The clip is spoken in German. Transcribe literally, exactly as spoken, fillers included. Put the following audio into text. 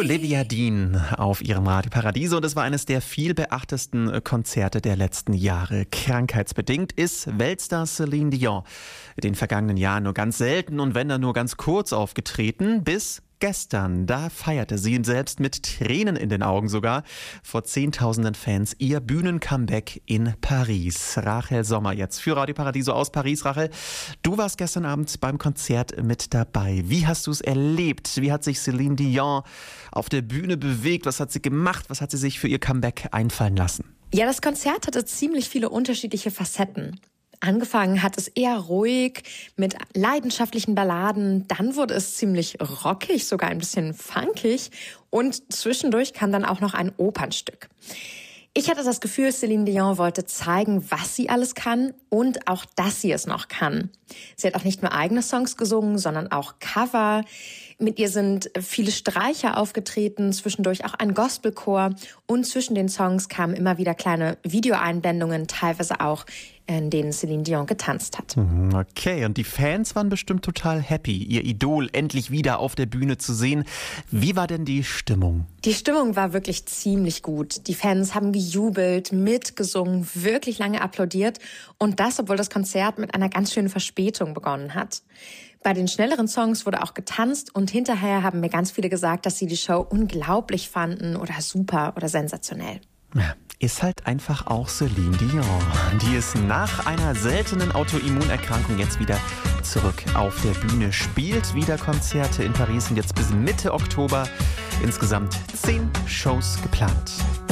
Olivia Dean auf ihrem Radio Paradiso und es war eines der viel beachtesten Konzerte der letzten Jahre. Krankheitsbedingt ist Weltstar Celine Dion in den vergangenen Jahren nur ganz selten und wenn dann nur ganz kurz aufgetreten, bis gestern. Da feierte sie selbst mit Tränen in den Augen sogar vor zehntausenden Fans ihr Bühnencomeback in Paris. Rachel Sommer jetzt für Radio Paradiso aus Paris. Rachel, du warst gestern Abend beim Konzert mit dabei. Wie hast du es erlebt? Wie hat sich Celine Dion auf der Bühne bewegt? Was hat sie gemacht? Was hat sie sich für ihr Comeback einfallen lassen? Ja, das Konzert hatte ziemlich viele unterschiedliche Facetten. Angefangen hat es eher ruhig mit leidenschaftlichen Balladen, dann wurde es ziemlich rockig, sogar ein bisschen funkig und zwischendurch kam dann auch noch ein Opernstück. Ich hatte das Gefühl, Celine Dion wollte zeigen, was sie alles kann und auch, dass sie es noch kann. Sie hat auch nicht nur eigene Songs gesungen, sondern auch Cover. Mit ihr sind viele Streicher aufgetreten, zwischendurch auch ein Gospelchor und zwischen den Songs kamen immer wieder kleine Videoeinblendungen, teilweise auch, in denen Celine Dion getanzt hat. Okay, und die Fans waren bestimmt total happy, ihr Idol endlich wieder auf der Bühne zu sehen. Wie war denn die Stimmung? Die Stimmung war wirklich ziemlich gut. Die Fans haben gejubelt, mitgesungen, wirklich lange applaudiert und das, obwohl das Konzert mit einer ganz schönen Verspätung begonnen hat. Bei den schnelleren Songs wurde auch getanzt und hinterher haben mir ganz viele gesagt, dass sie die Show unglaublich fanden oder super oder sensationell. Ja, ist halt einfach auch Celine Dion. Die ist nach einer seltenen Autoimmunerkrankung jetzt wieder zurück auf der Bühne, spielt wieder Konzerte in Paris und jetzt bis Mitte Oktober insgesamt zehn Shows geplant.